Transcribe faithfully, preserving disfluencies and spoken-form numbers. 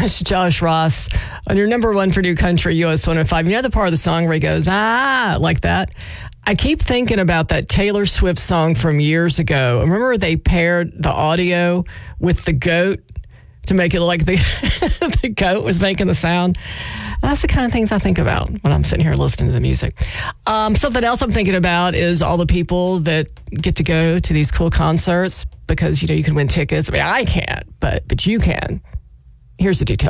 Josh, Josh Ross, on your number one for New Country, U S one oh five. You know the part of the song where he goes, ah, like that? I keep thinking about that Taylor Swift song from years ago. Remember they paired the audio with the goat to make it look like the, the goat was making the sound? That's the kind of things I think about when I'm sitting here listening to the music. Um, something else I'm thinking about is all the people that get to go to these cool concerts because, you know, you can win tickets. I mean, I can't, but but you can. Here's the details.